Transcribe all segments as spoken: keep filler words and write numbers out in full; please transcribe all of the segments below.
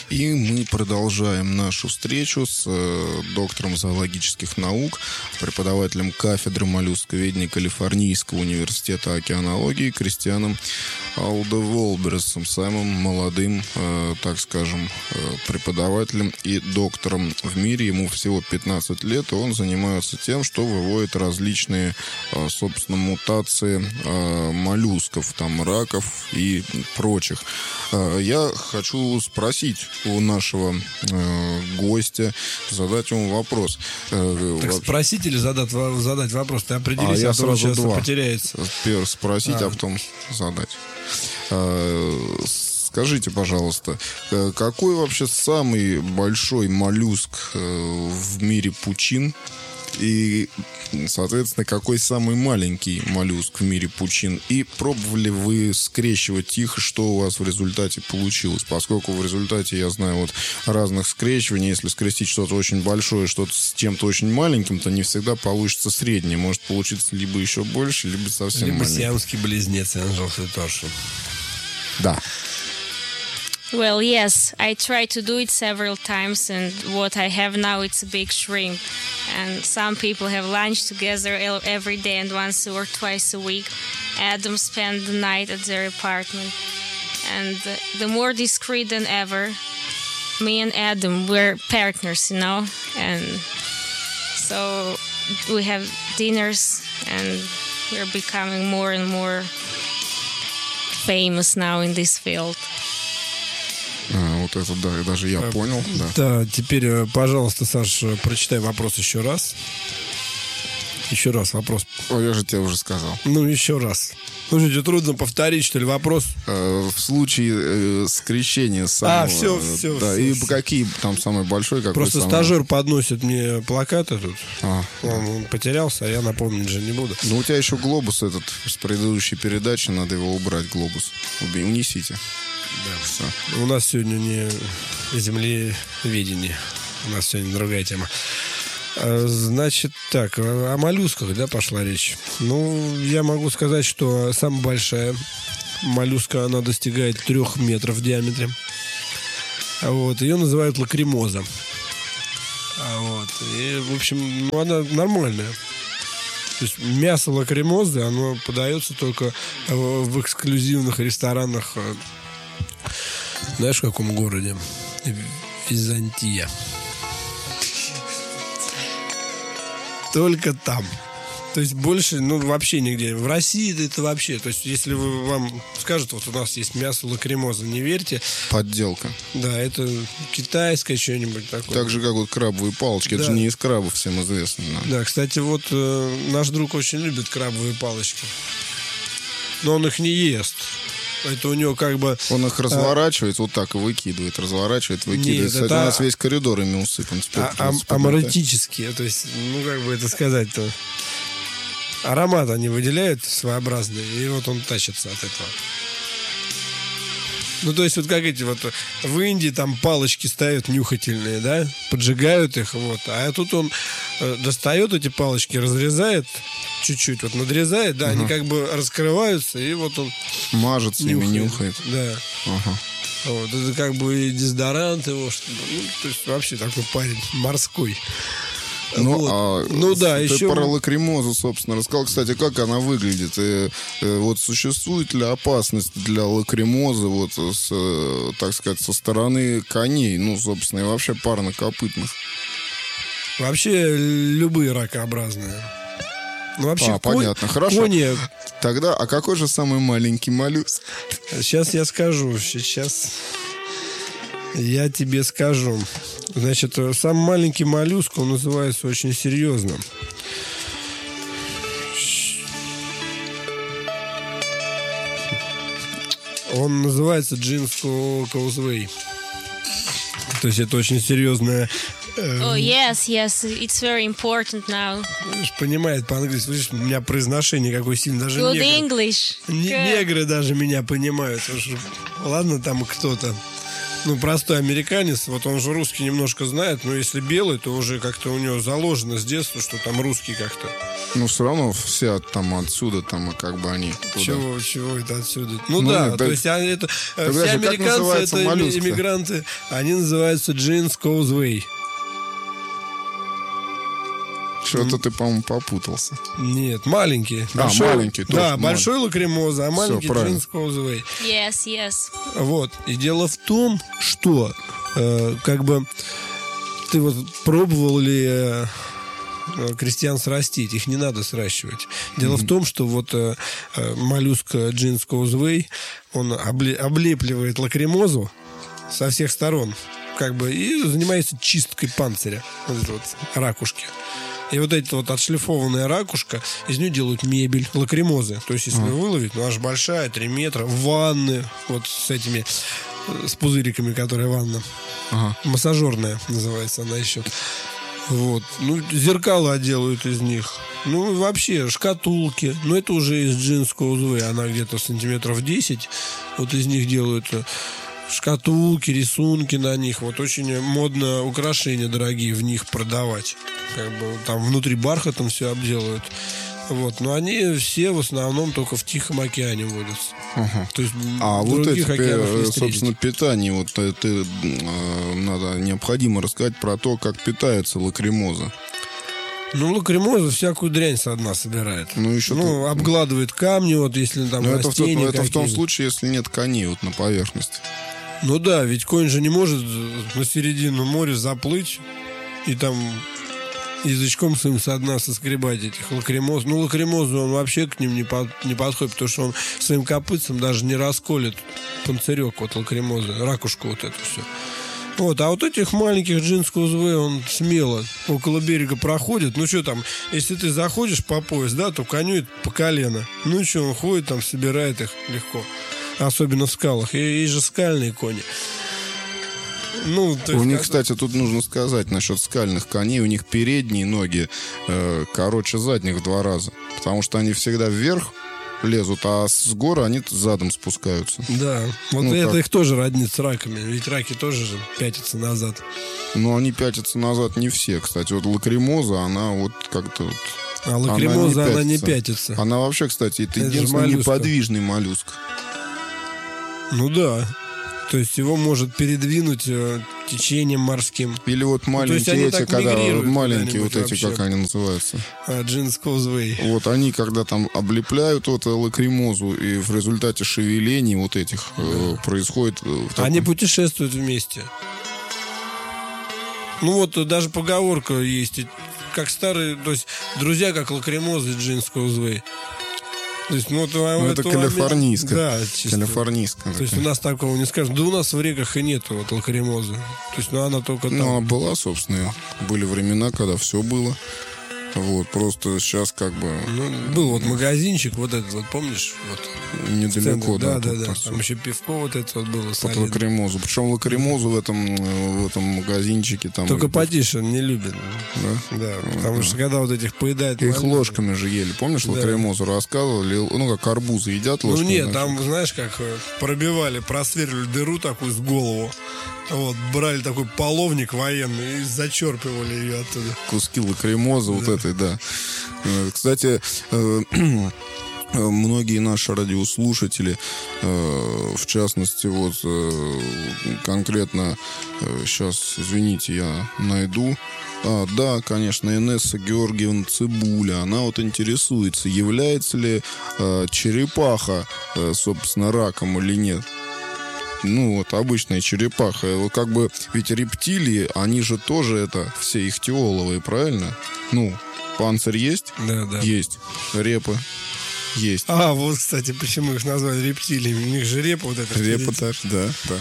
И мы продолжаем нашу встречу с э, доктором зоологических наук, преподавателем кафедры моллюсковедения Калифорнийского университета океанологии Кристианом Алдеволберсом, самым молодым, э, так скажем, э, преподавателем и доктором в мире. Ему всего пятнадцать лет, и он занимается тем, что выводит различные, э, собственно, мутации э, моллюсков, там, раков и прочих. Э, я хочу спросить у нашего э, гостя, задать ему вопрос. Э, так вообще... спросить или задать, задать вопрос? Ты определись, а, а я то он сразу сейчас два. потеряется. Первый спросить, а, а потом задать. Э, скажите, пожалуйста, какой вообще самый большой моллюск в мире пучин? И, соответственно, какой самый маленький моллюск в мире пучин? И пробовали вы скрещивать их, что у вас в результате получилось? Поскольку в результате, я знаю, вот разных скрещиваний, если скрестить что-то очень большое, что-то с чем-то очень маленьким, то не всегда получится среднее. Может получиться либо еще больше, либо совсем либо маленький. сиамский близнец, Анжел Хитоши. Да. Well, yes, I tried to do it several times, and what I have now, it's a big shrimp. And some people have lunch together every day and once or twice a week. Adam spent the night at their apartment. And the more discreet than ever, me and Adam, we're partners, you know? And so we have dinners, and we're becoming more and more famous now in this field. А, вот это, да, даже я понял. Да. Да, теперь, пожалуйста, Саш, прочитай вопрос еще раз. Еще раз вопрос. О, я же тебе уже сказал. Ну, еще раз. Ну, что, тебе трудно повторить, что ли, вопрос? Э, в случае э, скрещения самого... А, все, все. Да, все, и все. какие там самый большой, какой Просто самый... стажер подносит мне плакаты тут. А, он, он потерялся, а я напомнить же не буду. Ну, у тебя еще глобус этот с предыдущей передачи, надо его убрать, глобус. Уби, унесите. Да. Все. У нас сегодня не землеведение. У нас сегодня другая тема. Значит, так, о моллюсках, да, пошла речь. Ну, я могу сказать, что самая большая моллюска, она достигает трех метров в диаметре. Вот, ее называют лакримоза. Вот, и, в общем, ну, она нормальная. То есть мясо лакримозы, оно подается только в эксклюзивных ресторанах. Знаешь, в каком городе? Византия. Только там. То есть больше, ну, вообще нигде. В России это вообще. То есть если вы, вам скажут, вот у нас есть мясо лакримоза, не верьте. Подделка. Да, это китайское что-нибудь такое. Так же, как вот крабовые палочки. Да. Это же не из крабов, всем известно. Да, да, кстати, вот э, наш друг очень любит крабовые палочки. Но он их не ест. Это у него как бы... Он их разворачивает, а... вот так и выкидывает, разворачивает, выкидывает. Нет, Кстати, это... у нас весь коридор ими усыпан. А, ам- амаретические, то есть, ну, как бы это сказать-то... Аромат они выделяют своеобразный, и вот он тащится от этого. Ну, то есть, вот как эти вот в Индии там палочки ставят нюхательные, да, поджигают их, вот. А тут он э, достает эти палочки, разрезает чуть-чуть, вот надрезает, да, угу. Они как бы раскрываются, и вот он мажет с ними, нюхает. Да. Ага. Вот, это как бы и дезодорант его, что, ну, то есть, вообще такой парень морской. Ну, вот. а ну да, ты еще... про лакримозу, собственно, рассказал. Кстати, как она выглядит? И, и, вот существует ли опасность для лакримозы, вот, с, так сказать, со стороны коней, ну, собственно, и вообще парнокопытных? Вообще любые ракообразные. Ну, вообще, а, конь, понятно, хорошо. Кони... Тогда, а какой же самый маленький моллюск? Сейчас я скажу, сейчас я тебе скажу. Значит, самый маленький моллюск, он называется очень серьезно. Он называется Джинско Каузвей. То есть это очень серьезная... Oh, yes, yes, it's very important now. Понимает по-английски. Видишь, у меня произношение какое сильное. Даже Good негры, English. Не, негры даже меня понимают. Ладно, там кто-то. ну, простой американец, вот он же русский немножко знает, но если белый, то уже как-то у него заложено с детства, что там русский как-то. Ну, все равно все там отсюда, там, как бы они туда. Чего, чего это отсюда? Ну, Ну, да, нет, то это- есть они, это, Тогда все же как американцы, называется это моллюск-то? иммигранты, они называются Jeans Causeway. Что-то ты, по-моему, попутался. Нет, маленькие. А, маленькие, Да, точно, большой лакримоза, а Всё, маленький правильно. Jeans Causeway. Yes, yes. Вот. И дело в том, что э, как бы ты вот пробовал ли э, э, крестьян срастить? Их не надо сращивать. Дело в том, что вот э, э, моллюск Jeans Causeway, он обле- облепливает лакримозу со всех сторон, как бы, и занимается чисткой панциря, вот этой вот ракушки. И вот эта вот отшлифованная ракушка, из нее делают мебель, лакримозы. То есть, если выловить, ну, аж большая, три метра, ванны, вот с этими, э, с пузыриками, которые ванна. Ага. Массажерная называется она еще. Вот. Ну, зеркала делают из них. Ну, и вообще, шкатулки. Ну, это уже из Jeans Causeway. Она где-то сантиметров десять. Вот из них делают э, шкатулки, рисунки на них. Вот очень модно украшения дорогие в них продавать. Как бы там внутри бархатом все обделывают. Вот. Но они все в основном только в Тихом океане водятся. Ага. То есть А в вот других это, океанах не э, встретить. собственно, питание, вот это э, надо, необходимо рассказать про то, как питается лакримоза. Ну, лакримоза всякую дрянь со дна собирает. Ну, еще Ну, тут- обгладывает камни, вот если там Но это, в, тот- растения это в том какие-то. случае, если нет коней вот на поверхности. Ну да, ведь конь же не может на середину моря заплыть и там язычком своим со дна соскребать этих лакримоз. Ну, лакримозу он вообще к ним не, под, не подходит, потому что он своим копытцем даже не расколет панцирек вот лакримозы, ракушку вот эту все. Вот, а вот этих маленьких Jeans Causeway он смело около берега проходит. Ну, что там, если ты заходишь по пояс, да, то коню это по колено. Ну, что, он ходит там, собирает их легко. Особенно в скалах. И есть же скальные кони. Ну, то У есть, них, как- кстати, тут нужно сказать насчет скальных коней. У них передние ноги э, короче задних в два раза. Потому что они всегда вверх лезут, а с горы они задом спускаются. Да, вот Ну, это так. их тоже роднит с раками. Ведь раки тоже же пятятся назад. Но они пятятся назад не все. Кстати, вот лакримоза, она вот как-то... Вот, А лакримоза, Она не она не пятится. пятится. она вообще, кстати, это, Это же единственный моллюска. неподвижный моллюск. Ну да. То есть его может передвинуть э, течением морским. Или вот Ну, то есть маленькие они эти, так когда мигрируют маленькие вот куда-нибудь эти, вообще. как они называются. А, Jeans Causeway. Вот они, когда там облепляют вот лакримозу, и в результате шевелений вот этих э, происходит... э, в таком- Они путешествуют вместе. Ну вот э, даже поговорка есть. и Как старые, то есть друзья, как лакримозы Jeans Causeway. То есть, ну, вот, а Ну, у это этого момента- калифорнийская. Да, чисто. Калифорнийская. То есть у такая. нас такого не скажем. Да у нас в реках и нету вот лакримозы. То есть, ну она только там. Ну, она была, собственно. Были времена, когда все было. Вот, просто сейчас как бы Ну, был вот магазинчик, вот этот вот, помнишь? Вот, недалеко, в центре. да, да, тут да, да. посёлок. Там еще пивко вот это вот было. Под солидное. лакримозу. Причем лакримозу в этом, э, в этом магазинчике там... Только их- потише не любит. Да? Да, потому что когда вот этих поедает... Их моллюски- ложками же ели. Помнишь, Да. лакримозу рассказывали? Ну, как арбузы едят Ну ложками. нет, значит. там, знаешь, как э, пробивали, просверливали дыру такую с голову. Вот, брали такой половник военный и зачерпывали ее оттуда. Куски лакримозы вот этой, да. Э, Кстати, э, э, многие наши радиослушатели, э, в частности, вот э, конкретно, сейчас, извините, я найду. А, да, конечно, Инесса Георгиевна Цибуля, она вот интересуется, является ли э, черепаха, э, собственно, раком или нет. Ну, вот обычная черепаха. Вот как бы, ведь рептилии, они же тоже это все ихтиоловые, правильно? Ну, панцирь есть? Да, да. Есть. Репы есть. А, вот, кстати, почему их назвали рептилиями. У них же репа вот эта. Репа впереди. так, да, да.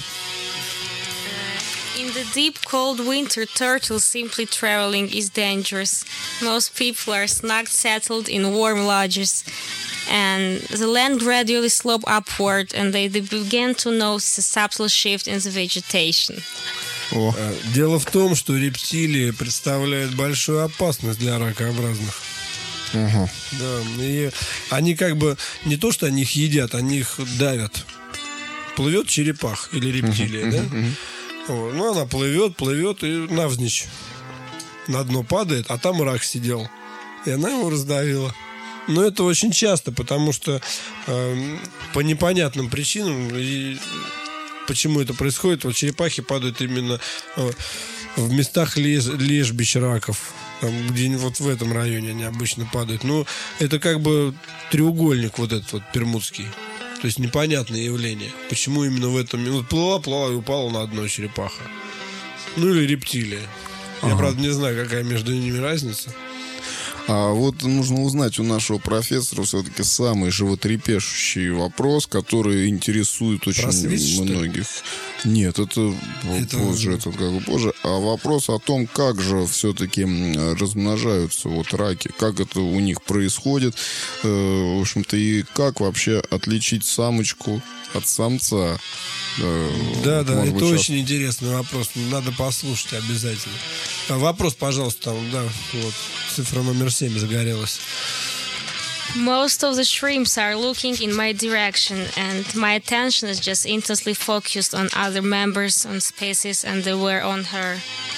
In the deep cold winter, turtles simply traveling is dangerous. Most people are snug settled in warm lodges, and the land gradually slope upward, and they, they begin to notice a subtle shift in the vegetation. О, А, Дело в том, что рептилии представляют большую опасность для ракообразных. ага. Да, и они как бы не то, что они их едят, они их давят. плывет черепах или рептилия, да? Вот. Ну, она плывет, плывет и навзничь на дно падает, а там рак сидел. И она его раздавила. Но это очень часто, потому что э, по непонятным причинам, и почему это происходит, вот черепахи падают именно э, в местах леж, лежбищ раков. Там, где вот в этом районе они обычно падают. Ну, это как бы треугольник вот этот вот пермудский. То есть непонятное явление. Почему именно в этом... Вот плыла, плыла и упала на дно черепаха. Ну, или рептилия. Я, ага. правда, не знаю, какая между ними разница. А вот нужно узнать у нашего профессора все-таки самый животрепещущий вопрос, который интересует очень Просвет, многих. Нет, это, это позже, это как бы позже. А вопрос о том, как же все-таки размножаются вот раки, как это у них происходит, э, в общем-то, и как вообще отличить самочку от самца. Да, да, это быть, очень сейчас... интересный вопрос. Надо послушать обязательно. Вопрос, пожалуйста, там, да, вот, цифра номер семь загорелась. Most of the shrimps are looking in my direction, and my attention is just intensely focused on other members, on species, and they were on her.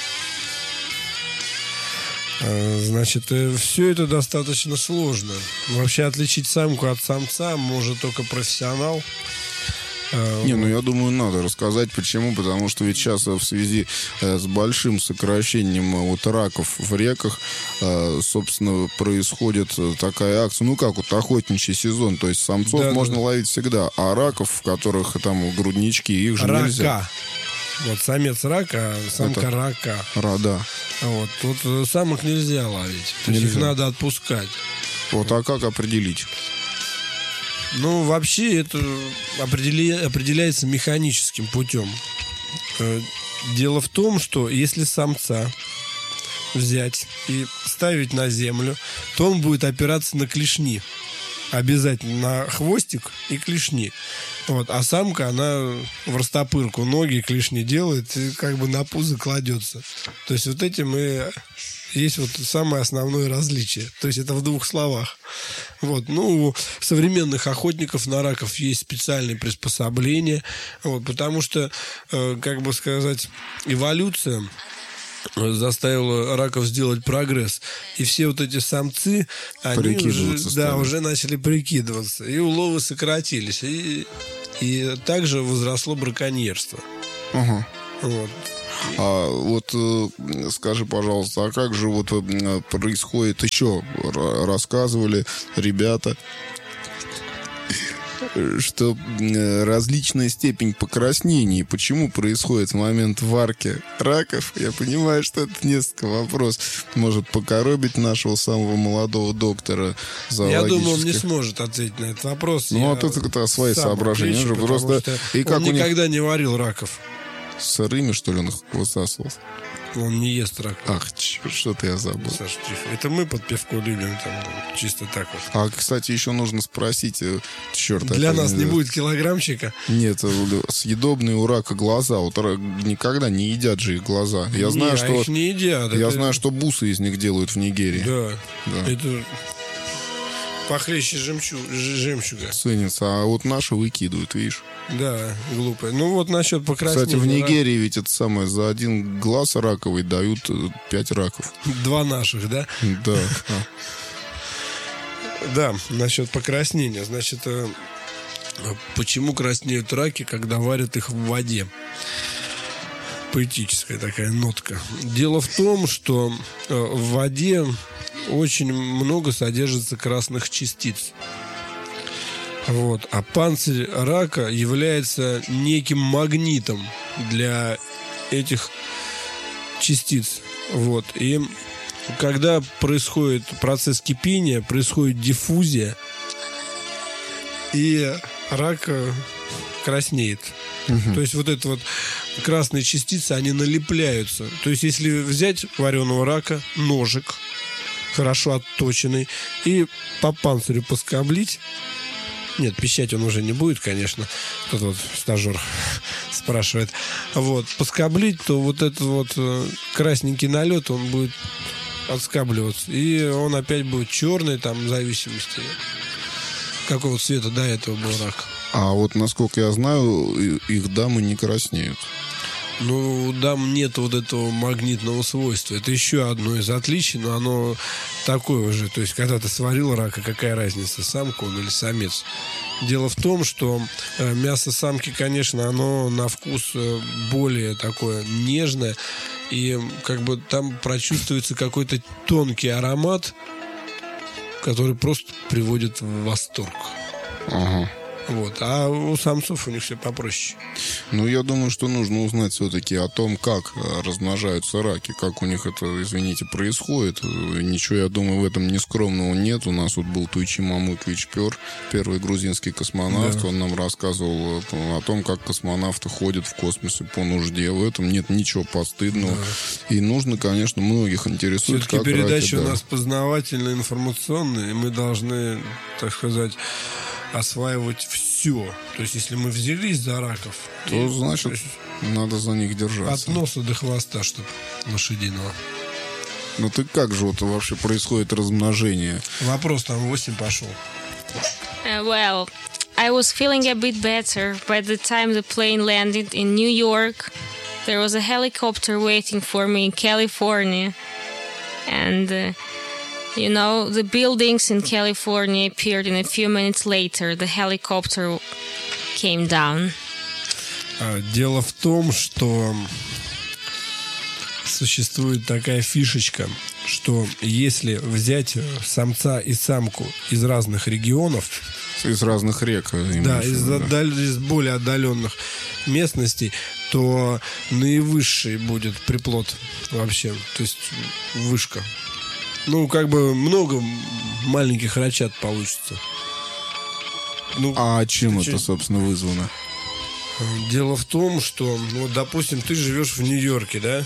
Значит, все это достаточно сложно. Вообще отличить самку от самца может только профессионал. Не, ну я думаю, надо рассказать, почему. Потому что ведь сейчас в связи э, с большим сокращением вот раков в реках, э, собственно, происходит такая акция, ну как вот охотничий сезон, то есть самцов да, можно да. ловить всегда, а раков, в которых там груднички, их же рака. нельзя. Вот самец рака, а самка Это... рака. Ра, да. Вот, тут самок нельзя ловить, то есть их надо отпускать. Вот, а как определить? Ну, вообще это определя... определяется механическим путем. Дело в том, что если самца взять и ставить на землю, то он будет опираться на клешни. Обязательно на хвостик и клешни. Вот. А самка, она в растопырку ноги, клешни делает и как бы на пузо кладется. То есть вот этим и есть вот самое основное различие. То есть это в двух словах. Вот. Ну, у современных охотников на раков есть специальные приспособления. Вот. Потому что, э, как бы сказать, эволюция заставила раков сделать прогресс. И все вот эти самцы, они уже, да, уже начали прикидываться. И уловы сократились. И, и также возросло браконьерство. Угу. Вот. А вот э, скажи, пожалуйста, а как же вот э, происходит еще? Рассказывали ребята, что различная степень покраснений, почему происходит в момент варки раков. Я понимаю, что это несколько вопросов может покоробить нашего самого молодого доктора зоологических. Я думаю, он не сможет ответить на этот вопрос. Ну, а тут это свои соображения. Отвечу, просто... И как он никогда них... не варил раков. Сырыми, что ли, он их высасывал? Он не ест раков. Ах, черт, что-то я забыл. Саша, это мы под пивко любим, там, чисто так вот. А, кстати, еще нужно спросить, черт. Для нас не будет килограммчика? Нет, съедобные у рака глаза. Вот никогда не едят же их глаза. Я знаю, не, что... их не едят. Я это... знаю, что бусы из них делают в Нигерии. Да. да. Это похлеще жемчуг... жемчуга. Ценится. А вот наши выкидывают, видишь? Да, глупые. Ну вот насчет покраснения. Кстати, в Нигерии ведь это самое, за один глаз раковый дают пять раков. Два наших, да? Да. Да, насчет покраснения. Значит, почему краснеют раки, когда варят их в воде? Поэтическая такая нотка. Дело в том, что в воде очень много содержится красных частиц. Вот. А панцирь рака является неким магнитом для этих частиц. Вот. И когда происходит процесс кипения, происходит диффузия, и рак краснеет. Угу. То есть вот это вот красные частицы, они налепляются. То есть если взять вареного рака, ножик, хорошо отточенный, и по панцирю поскоблить. Нет, пищать он уже не будет, конечно. Тут вот стажер спрашивает. Вот, поскоблить, то вот этот вот красненький налет, он будет отскабливаться. И он опять будет черный, там, в зависимости, какого цвета до этого был рак. А вот, насколько я знаю, и- их дамы не краснеют. Ну, дам нет вот этого магнитного свойства. Это еще одно из отличий, но оно такое же. То есть, когда ты сварил рака, какая разница, самка он или самец? Дело в том, что э, мясо самки, конечно, оно на вкус э, более такое нежное. И как бы там прочувствуется какой-то тонкий аромат, который просто приводит в восторг. Ага. Вот. А у самцов у них все попроще. Ну, я думаю, что нужно узнать все-таки о том, как э, размножаются раки, как у них это, извините, происходит. Э, Ничего, я думаю, в этом нескромного нет. У нас вот был Туйчи Мамыкович Пер, первый грузинский космонавт. Да. Он нам рассказывал э, о том, как космонавты ходят в космосе по нужде. В этом нет ничего постыдного. И нужно, конечно, многих интересует, Все-таки как передача раки, да. у нас познавательная, информационная, и мы должны, так сказать, осваивать все. То есть, если мы взялись за раков, То, и- значит, то есть надо за них от держаться. носа до хвоста, чтобы лошадиного. Ну, ты как же вот вообще происходит размножение? Вопрос там восемь пошел. Uh, well, I was feeling a bit better by the time the plane landed in New York. There was a helicopter waiting for me in California. And, uh, you know, the buildings in California appeared, and a few minutes later, the helicopter came down. А, Дело в том, что существует такая фишечка, что если взять самца и самку из разных регионов, Из разных рек. имеешь да, в из, виду, да. отдаль- из более отдаленных местностей, то наивысший будет приплод вообще, то есть вышка. Ну, как бы много маленьких рачат получится. Ну, А чем Ты это, че- собственно, вызвано? дело в том, что, ну, допустим, ты живешь в Нью-Йорке, да?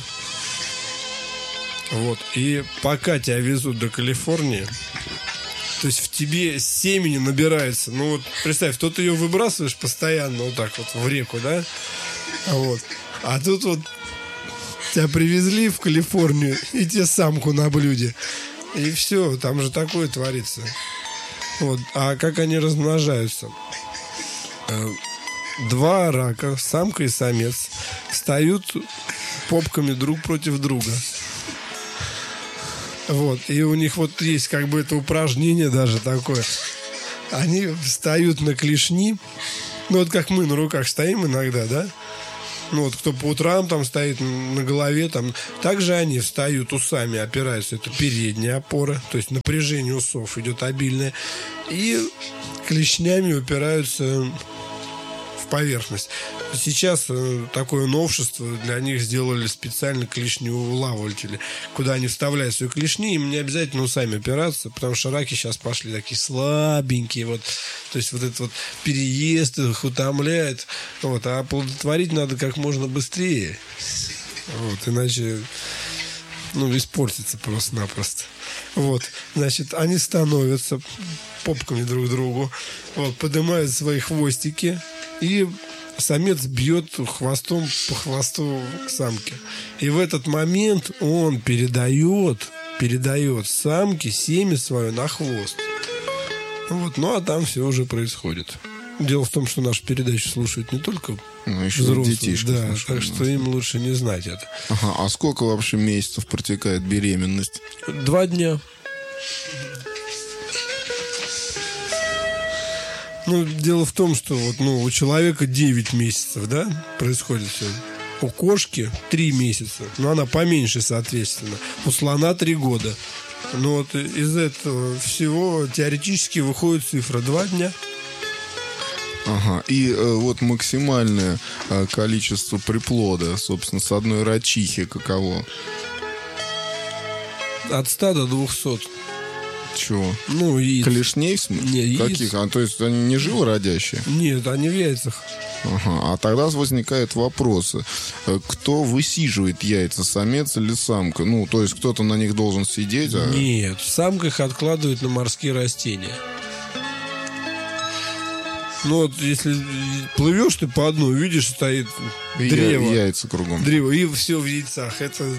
Вот. И пока тебя везут до Калифорнии, то есть в тебе семени набирается. Ну вот, представь, тут ее выбрасываешь постоянно вот так вот в реку, да? Вот. А тут вот тебя привезли в Калифорнию, и тебе самку на блюде. И все, там же такое творится. Вот. А как они размножаются? Э, Два рака, самка и самец, встают попками друг против друга. Вот. И у них вот есть как бы это упражнение даже такое. Они встают на клешни. Ну, вот как мы на руках стоим иногда, да? Ну, вот кто по утрам там стоит на голове, там. Также они встают усами, опираются. Это передняя опора. То есть напряжение усов идет обильное. И клешнями упираются в поверхность. Сейчас э, такое новшество, для них сделали специально клешнеулавливатели, куда они вставляют свои клешни, им не обязательно усами опираться, потому что раки сейчас пошли такие слабенькие, вот, то есть вот этот вот переезд их утомляет, вот, а оплодотворить надо как можно быстрее, вот, иначе, ну, испортится просто-напросто. Вот, значит, они становятся попками друг к другу, вот, поднимают свои хвостики, и самец бьет хвостом по хвосту к самке. И в этот момент он передает, передает самке семя свое на хвост. Вот, ну а там все уже происходит. Дело в том, что нашу передачу слушают не только Ну, еще взрослые, детишки да, слушают так нас. что им лучше не знать это. Ага, а сколько вообще месяцев протекает беременность? Два дня. Ну, дело в том, что вот, ну, у человека девять месяцев, да, происходит все. У кошки три месяца, но она поменьше, соответственно. У слона три года. Но вот из этого всего теоретически выходит цифра два дня. Ага, и э, вот максимальное э, количество приплода, собственно, с одной рачихи каково? От ста до двухсот. Чего? Ну, яиц. Клешней? в смысле? Не, яиц. Каких? А, то есть они не живородящие? Нет, они в яйцах. Ага. А тогда возникает вопрос, э, кто высиживает яйца, самец или самка? Ну, то есть кто-то на них должен сидеть, а... Нет, самка их откладывает на морские растения. Ну вот, если плывешь ты по одной, видишь, стоит и древо. я- яйца кругом. Древо, и все в яйцах. Это,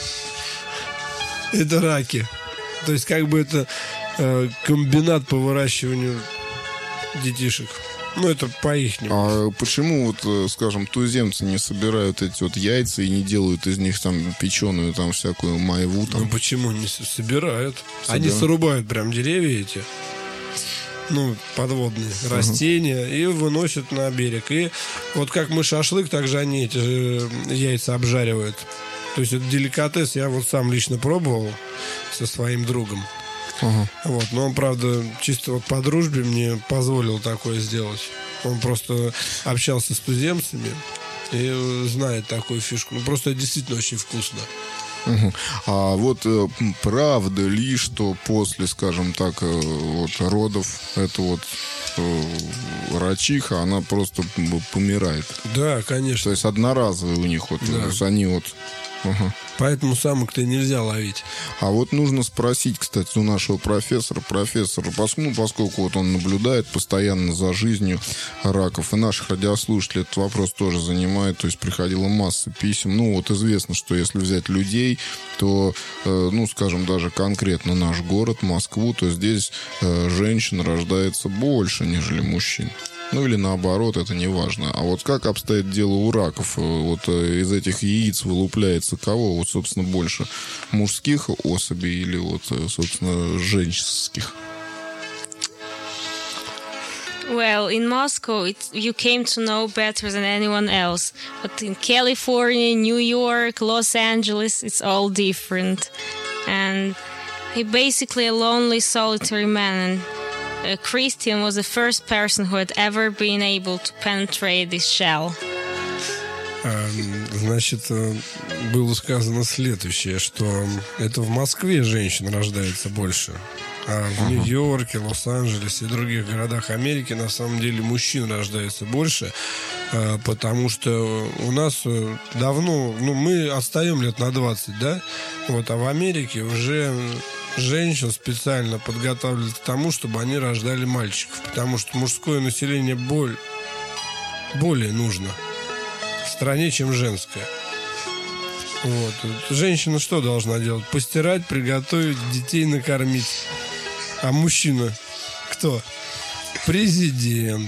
это раки. То есть, как бы это э, комбинат по выращиванию детишек. Ну, это по-ихнему. А почему, вот, скажем, туземцы не собирают эти вот яйца и не делают из них там печеную, там всякую майву? Там? Ну, почему не собирают? Собирают. Они срубают прям деревья эти, ну, подводные uh-huh. растения, и выносят на берег. И вот как мы шашлык, так же они эти же яйца обжаривают. То есть это деликатес, я вот сам лично пробовал со своим другом. Uh-huh. Вот, но он, правда, чисто вот по дружбе мне позволил такое сделать. Он просто общался с туземцами и знает такую фишку. Ну, просто это действительно очень вкусно. Uh-huh. А вот э, правда ли, что после, скажем так, э, вот родов эта вот э, рачиха, она просто помирает? Да, конечно. То есть одноразовые у них вот, да. то есть они вот... Uh-huh. Поэтому самок-то и нельзя ловить. А вот нужно спросить, кстати, у нашего профессора, профессора, ну, поскольку вот он наблюдает постоянно за жизнью раков, и наших радиослушателей этот вопрос тоже занимает, то есть приходила масса писем. Ну, вот известно, что если взять людей, то, э, ну, скажем, даже конкретно наш город, Москву, то здесь э, женщин рождается больше, нежели мужчин. Ну, или наоборот, это не важно. А вот как обстоит дело у раков? Вот из этих яиц вылупляется кого? Вот, собственно, больше мужских особей или вот, собственно, женских? Well, in Moscow, it, you came to know better than anyone else. But in California, New York, Los Angeles, it's all different. And he basically a lonely, solitary man. And Christian was the first person who had ever been able to penetrate this shell. Значит, было сказано следующее, что это в Москве женщин рождается больше, а в Нью-Йорке, Лос-Анджелесе и других городах Америки на самом деле мужчин рождается больше, потому что у нас давно, ну, мы отстаем лет на двадцать, да, вот, а в Америке уже женщин специально подготавливают к тому, чтобы они рождали мальчиков, потому что мужское население боль, более нужно в стране, чем женское. Вот. Женщина что должна делать? Постирать, приготовить, детей накормить. А мужчина кто? Президент,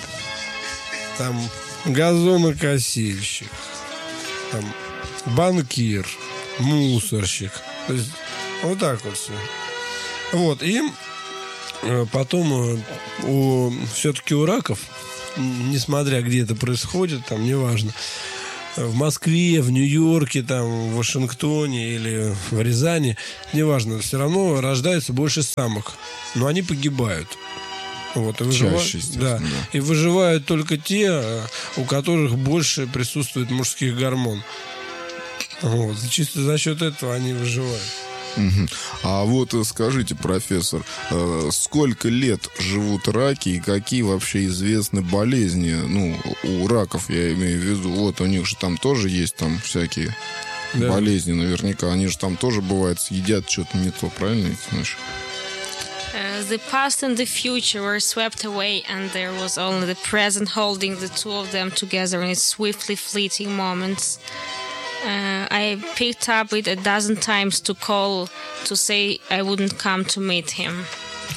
там газонокосильщик, там банкир, мусорщик. То есть вот так вот все. Вот. И потом у, все-таки у раков, несмотря где это происходит, там неважно, в Москве, в Нью-Йорке, там, в Вашингтоне или в Рязани, неважно, все равно рождается больше самок, но они погибают. Вот, и выживают, Чаще, да, да. И выживают только те, у которых больше присутствует мужских гормон. Вот, и чисто за счет этого они выживают. Угу. А вот скажите, профессор, сколько лет живут раки и какие вообще известны болезни, ну, у раков, я имею в виду, вот у них же там тоже есть там всякие да. болезни наверняка, они же там тоже, бывает, съедят что-то не то, правильно, знаешь? Uh, the past and the future were swept away, and there was only the present holding the two of them together in its swiftly fleeting moments. Uh, I picked up it a dozen times to call to say I wouldn't come to meet him.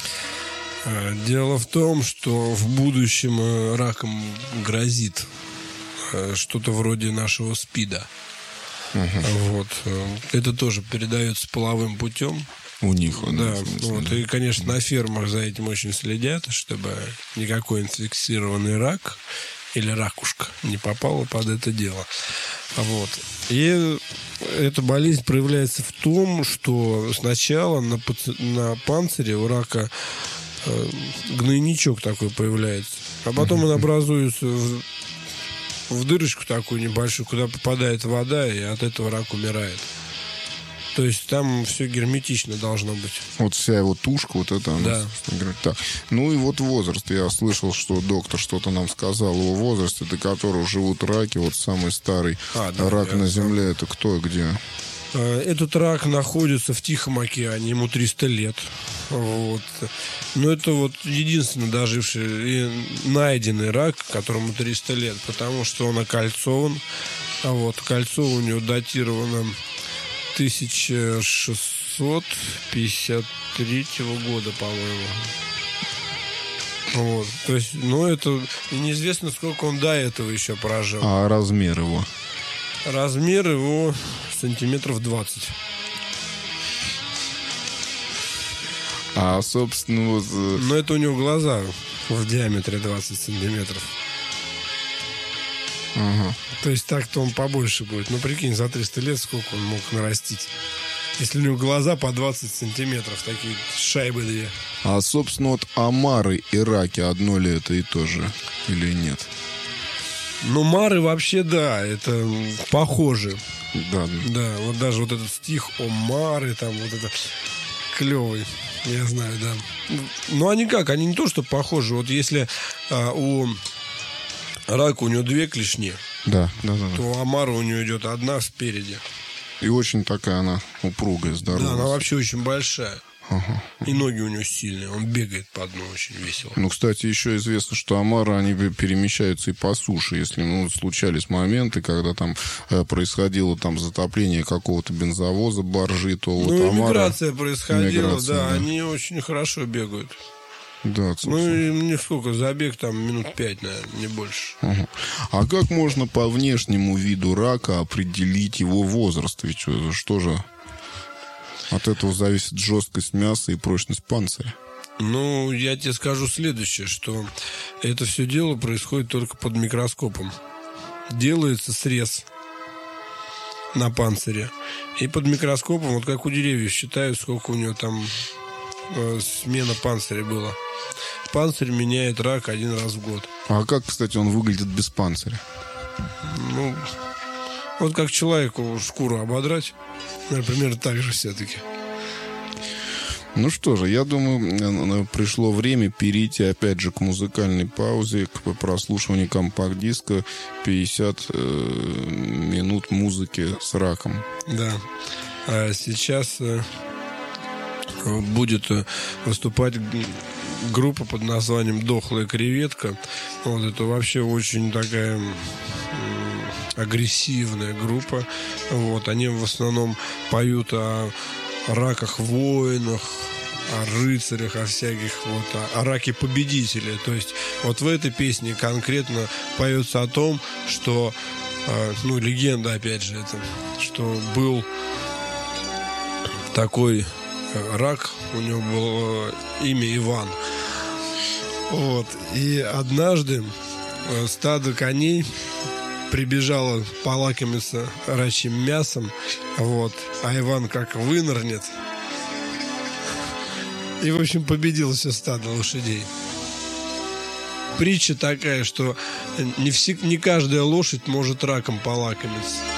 Дело в том, что в будущем раком грозит что-то вроде нашего СПИДа. Uh-huh. Вот. Это тоже передается половым путем. У них, да. Вот. И, конечно, на фермах за этим очень следят, чтобы никакой инфицированный рак или ракушка не попала под это дело. Вот. И эта болезнь проявляется в том, что сначала на, паци... на панцире у рака э, гнойничок такой появляется, а потом он образуется в, в дырочку такую небольшую, куда попадает вода, и от этого рак умирает. То есть там все герметично должно быть. Вот вся его тушка, вот это она. Да. Так. Ну и вот возраст. Я слышал, что доктор что-то нам сказал о возрасте, до которого живут раки. Вот самый старый а, да, рак на Земле. Это кто и где? Этот рак находится в Тихом океане. Ему триста лет. Вот. Но это вот единственный доживший и найденный рак, которому триста лет. Потому что он окольцован. А вот кольцо у него датировано тысяча шестьсот пятьдесят третьего года, по-моему. Вот. То есть, ну, это и неизвестно, сколько он до этого еще прожил. А размер его? Размер его сантиметров двадцать. А, собственно, вот... э, Но это у него глаза в диаметре двадцать сантиметров. ага. То есть так-то он побольше будет. Ну, прикинь, за триста лет сколько он мог нарастить. Если у него глаза по двадцать сантиметров, такие шайбы две. А, собственно, вот омары и раки одно ли это и то же? Или нет? Ну, мары вообще, да, это похоже. Да. Да, вот даже вот этот стих о мары, там вот это клевый, я знаю, да. Ну, они как, они не то, что похожи. Вот если а, у рака у него две клешни, Да, да, да. да. то у омара у него идет одна спереди. И очень такая она упругая, здоровая. Да, она вообще очень большая. Ага. И ноги у него сильные. Он бегает по дну очень весело. Ну, кстати, еще известно, что омары, они перемещаются и по суше. Если, ну, случались моменты, когда там э, происходило там затопление какого-то бензовоза, баржи, то вот Ну, и омары... миграция происходила, Миграция, да, да. они очень хорошо бегают. Да, Ну, собственно. и мне сколько, забег там минут пять, наверное, не больше. Ага. А как можно по внешнему виду рака определить его возраст? Ведь что, что же от этого зависит жесткость мяса и прочность панциря? Ну, я тебе скажу следующее, что это все дело происходит только под микроскопом. Делается срез на панцире. И под микроскопом, вот как у деревьев, считают, сколько у него там э, смена панциря было. Панцирь меняет рак один раз в год. А как, кстати, он выглядит без панциря? Ну, вот как человеку шкуру ободрать, например, так же все-таки. Ну что же, я думаю, пришло время перейти опять же к музыкальной паузе, к прослушиванию компакт-диска пятьдесят э, минут музыки с раком. Да. А сейчас э, будет э, выступать г- группа под названием «Дохлая креветка». Вот это вообще очень такая м, агрессивная группа. Вот. Они в основном поют о раках-воинах, о рыцарях, о всяких вот, о, о раке-победителе. То есть вот в этой песне конкретно поется о том, что, э, ну, легенда, опять же, это, что был такой э, рак, у него было имя Иван. Вот. И однажды э, стадо коней прибежало полакомиться рачьим мясом, вот, а Иван как вынырнет и, в общем, победил все стадо лошадей. Притча такая, что не, все, не каждая лошадь может раком полакомиться.